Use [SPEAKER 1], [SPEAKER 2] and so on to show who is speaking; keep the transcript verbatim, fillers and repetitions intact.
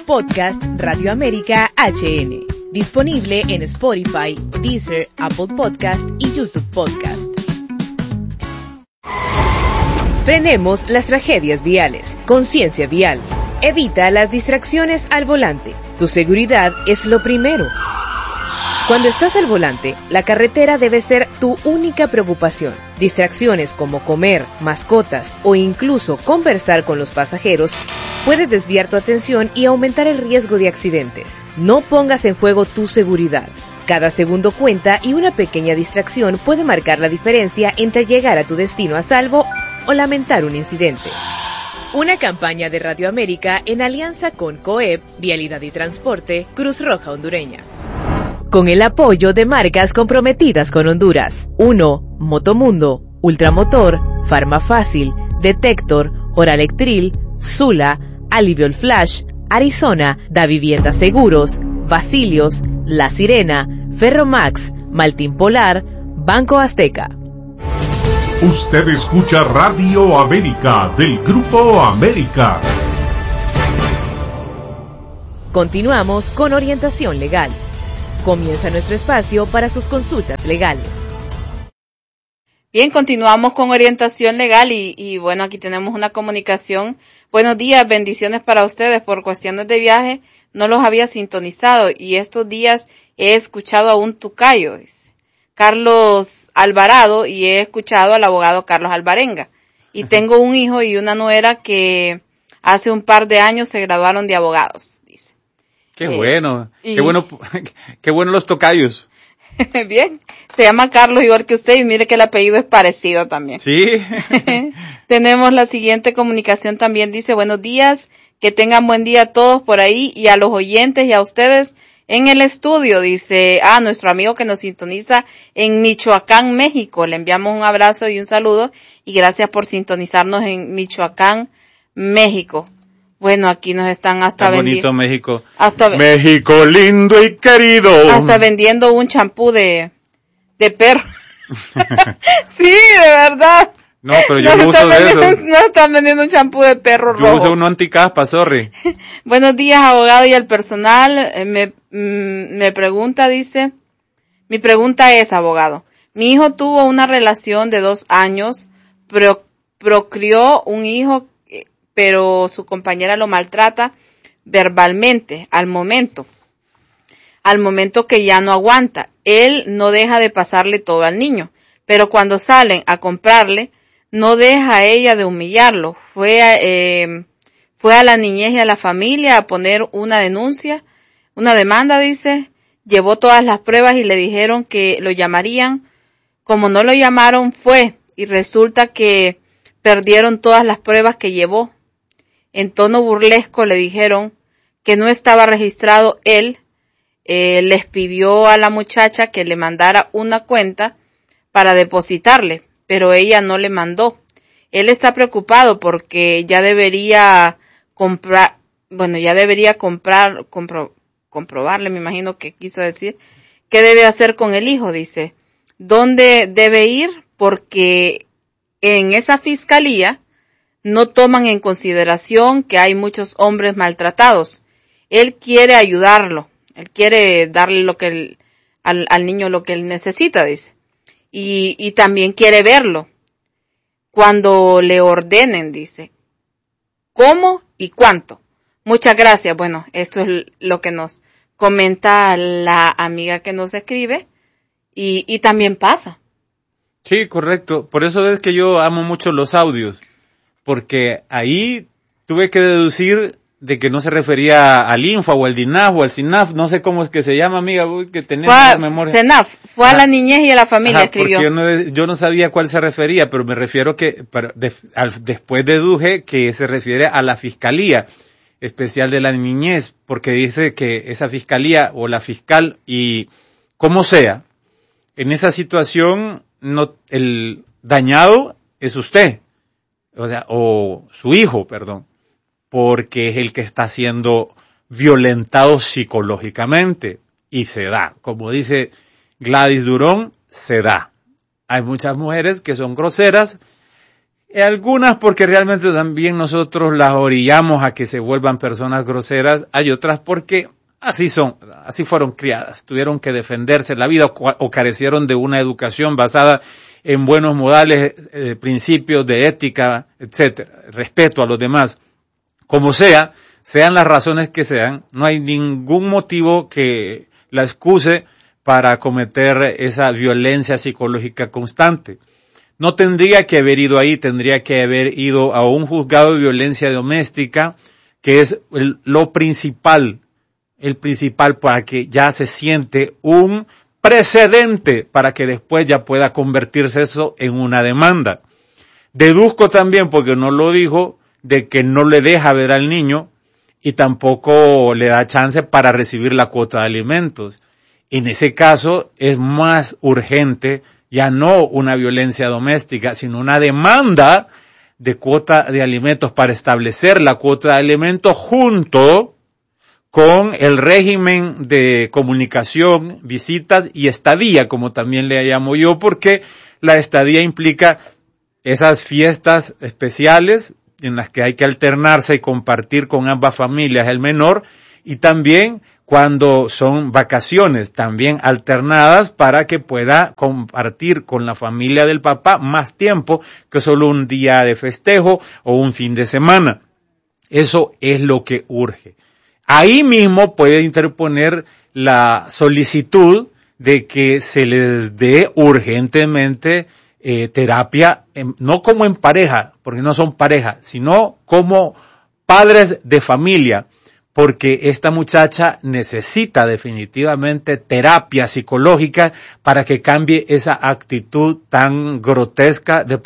[SPEAKER 1] Podcast Radio América H N. Disponible en Spotify, Deezer, Apple Podcast y YouTube Podcast. Frenemos las tragedias viales. Conciencia vial. Evita las distracciones al volante. Tu seguridad es lo primero. Cuando estás al volante, la carretera debe ser tu única preocupación. Distracciones como comer, mascotas o incluso conversar con los pasajeros puede desviar tu atención y aumentar el riesgo de accidentes. No pongas en juego tu seguridad. Cada segundo cuenta y una pequeña distracción puede marcar la diferencia entre llegar a tu destino a salvo o lamentar un incidente. Una campaña de Radio América en alianza con COEP, Vialidad y Transporte, Cruz Roja Hondureña. Con el apoyo de marcas comprometidas con Honduras. uno. Motomundo, Ultramotor, Farmafácil, Detector, Oralectril, Sula, Aliviol Flash, Arizona, Da Vivienda Seguros, Basilios, La Sirena, Ferromax, Maltín Polar, Banco Azteca.
[SPEAKER 2] Usted escucha Radio América del Grupo América.
[SPEAKER 1] Continuamos con orientación legal. Comienza nuestro espacio para sus consultas legales.
[SPEAKER 3] Bien, continuamos con orientación legal y, y bueno, aquí tenemos una comunicación. Buenos días, bendiciones para ustedes. Por cuestiones de viaje no los había sintonizado y estos días he escuchado a un tucayo, dice Carlos Alvarado, y he escuchado al abogado Carlos Alvarenga. Y tengo un hijo y una nuera que hace un par de años se graduaron de abogados, dice.
[SPEAKER 4] Qué
[SPEAKER 3] eh,
[SPEAKER 4] bueno,
[SPEAKER 3] y...
[SPEAKER 4] qué bueno, qué bueno los tocayos.
[SPEAKER 3] Bien, se llama Carlos igual que usted y mire que el apellido es parecido también.
[SPEAKER 4] Sí.
[SPEAKER 3] Tenemos la siguiente comunicación también, dice, buenos días, que tengan buen día a todos por ahí y a los oyentes y a ustedes en el estudio, dice, a ah, nuestro amigo que nos sintoniza en Michoacán, México. Le enviamos un abrazo y un saludo y gracias por sintonizarnos en Michoacán, México. Bueno, aquí nos están hasta vendiendo.
[SPEAKER 4] Bonito México.
[SPEAKER 3] Hasta
[SPEAKER 2] México lindo y querido.
[SPEAKER 3] Hasta vendiendo un champú de, de perro. Sí, de verdad.
[SPEAKER 4] No, pero yo
[SPEAKER 3] no
[SPEAKER 4] no uso de eso.
[SPEAKER 3] No están vendiendo un champú de perro
[SPEAKER 4] yo
[SPEAKER 3] rojo.
[SPEAKER 4] Yo uso uno anticaspa, sorry.
[SPEAKER 3] Buenos días, abogado y al personal. Me, me pregunta, dice, mi pregunta es, abogado. Mi hijo tuvo una relación de dos años, pro, procrió un hijo, pero su compañera lo maltrata verbalmente al momento, al momento que ya no aguanta. Él no deja de pasarle todo al niño, pero cuando salen a comprarle, no deja a ella de humillarlo. Fue, eh, fue a la niñez y a la familia a poner una denuncia, una demanda, dice, llevó todas las pruebas y le dijeron que lo llamarían. Como no lo llamaron, fue, y resulta que perdieron todas las pruebas que llevó. En tono burlesco le dijeron que no estaba registrado él, eh, les pidió a la muchacha que le mandara una cuenta para depositarle, pero ella no le mandó. Él está preocupado porque ya debería comprar, bueno, ya debería comprar, compro, comprobarle, me imagino que quiso decir, qué debe hacer con el hijo, dice. ¿Dónde debe ir? Porque en esa fiscalía no toman en consideración que hay muchos hombres maltratados. Él quiere ayudarlo, él quiere darle lo que él, al, al niño lo que él necesita, dice. Y, y también quiere verlo cuando le ordenen, dice. ¿Cómo y cuánto? Muchas gracias. Bueno, esto es lo que nos comenta la amiga que nos escribe y, y también pasa.
[SPEAKER 4] Sí, correcto. Por eso es que yo amo mucho los audios. Porque ahí tuve que deducir de que no se refería al Infa o al DINAF o al SINAF, no sé cómo es que se llama, amiga, que tenemos
[SPEAKER 3] fue
[SPEAKER 4] memoria.
[SPEAKER 3] SENAF, fue a la niñez y a la familia,
[SPEAKER 4] Ajá,
[SPEAKER 3] escribió.
[SPEAKER 4] Porque yo no, yo no sabía a cuál se refería, pero me refiero que, pero de, al, después deduje que se refiere a la Fiscalía Especial de la Niñez, porque dice que esa fiscalía o la fiscal y como sea, en esa situación no, el dañado es usted. O sea, o su hijo, perdón, porque es el que está siendo violentado psicológicamente y se da. Como dice Gladys Durón, se da. Hay muchas mujeres que son groseras Algunas porque realmente también nosotros las orillamos a que se vuelvan personas groseras, hay otras porque así son, así fueron criadas, tuvieron que defenderse la vida o, o carecieron de una educación basada en buenos modales, eh, principios de ética, etcétera, respeto a los demás. Como sea, sean las razones que sean, no hay ningún motivo que la excuse para cometer esa violencia psicológica constante. No tendría que haber ido ahí, tendría que haber ido a un juzgado de violencia doméstica, que es el, lo principal, el principal para que ya se siente un precedente para que después ya pueda convertirse eso en una demanda. Deduzco también, porque no lo dijo, de que no le deja ver al niño y tampoco le da chance para recibir la cuota de alimentos. En ese caso es más urgente ya no una violencia doméstica, sino una demanda de cuota de alimentos para establecer la cuota de alimentos junto con el régimen de comunicación, visitas y estadía, como también le llamo yo, porque la estadía implica esas fiestas especiales en las que hay que alternarse y compartir con ambas familias el menor, y también cuando son vacaciones también alternadas para que pueda compartir con la familia del papá más tiempo que solo un día de festejo o un fin de semana. Eso es lo que urge. Ahí mismo puede interponer la solicitud de que se les dé urgentemente eh, terapia, en, no como en pareja, porque no son pareja, sino como padres de familia, porque esta muchacha necesita definitivamente terapia psicológica para que cambie esa actitud tan grotesca de